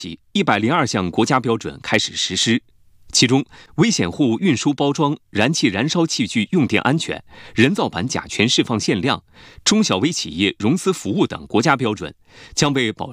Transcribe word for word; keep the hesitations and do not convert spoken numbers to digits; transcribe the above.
起，一百零二项国家标准开始实施。其中，危险物运输包装、燃气燃烧器具用电安全、人造板甲醛释放限量、中小微企业融资服务等国家标准将为保